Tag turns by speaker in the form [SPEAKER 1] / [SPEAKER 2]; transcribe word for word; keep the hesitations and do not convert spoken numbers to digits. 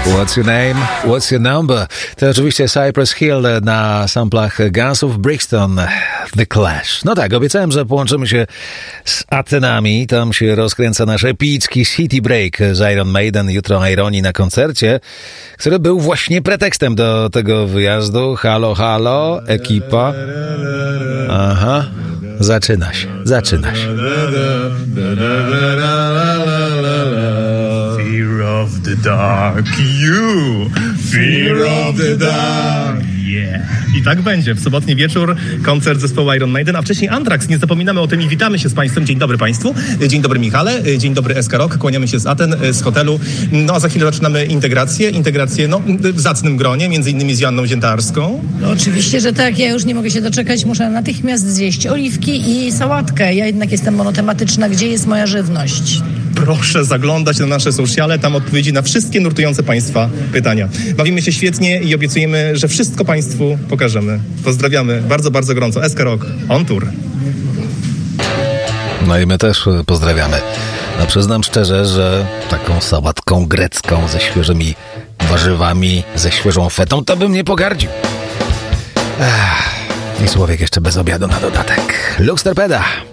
[SPEAKER 1] What's your name? What's your number? To oczywiście Cypress Hill na samplach Guns of Brixton, The Clash. No tak, obiecałem, że połączymy się z Atenami. Tam się rozkręca nasz epicki City Break z Iron Maiden. Jutro Ironi na koncercie, który był właśnie pretekstem do tego wyjazdu. Halo, halo, ekipa. Aha, zaczyna się, zaczyna się.
[SPEAKER 2] Fear of the dark, you, fear of the dark, yeah. I tak będzie. W sobotni wieczór koncert zespołu Iron Maiden, a wcześniej Anthrax. Nie zapominamy o tym i witamy się z Państwem. Dzień dobry Państwu. Dzień dobry Michale. Dzień dobry S K Rock. Kłaniamy się z Aten, z hotelu. No a za chwilę zaczynamy integrację. Integrację, no, w zacnym gronie, między innymi z Joanną Ziętarską.
[SPEAKER 3] No, oczywiście, że tak. Ja już nie mogę się doczekać. Muszę natychmiast zjeść oliwki i sałatkę. Ja jednak jestem monotematyczna. Gdzie jest moja żywność?
[SPEAKER 2] Proszę zaglądać na nasze sociale, tam odpowiedzi na wszystkie nurtujące Państwa pytania. Bawimy się świetnie i obiecujemy, że wszystko Państwu pokażemy. Pozdrawiamy bardzo, bardzo gorąco. S K Rock on tour.
[SPEAKER 1] No i my też pozdrawiamy. No przyznam szczerze, że taką sałatką grecką ze świeżymi warzywami, ze świeżą fetą, to bym nie pogardził. Ech, i Słowik jeszcze bez obiadu na dodatek. Lux Torpeda.